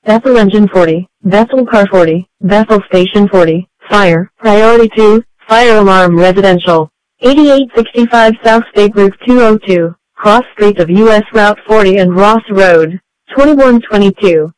Bethel Engine 40, Bethel Car 40, Bethel Station 40, Fire, Priority 2, Fire Alarm Residential. 8865 South State Route 202, cross streets of US Route 40 and Ross Road. 2122.